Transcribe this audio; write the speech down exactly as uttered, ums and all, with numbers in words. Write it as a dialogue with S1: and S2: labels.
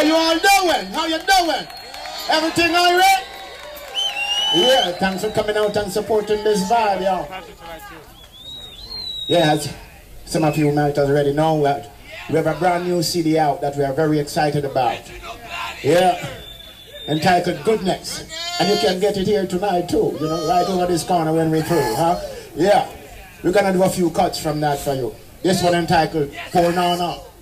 S1: you all doing? How you doing? Everything all right? Yeah, thanks for coming out and supporting this vibe, y'all. Yeah, as some of you might already know that we have a brand new C D out that we are very excited about. Yeah, entitled Goodness. And you can get it here tonight too, you know, right over this corner when we're through, huh? Yeah, we're gonna do a few cuts from that for you. This one entitled For Now Now.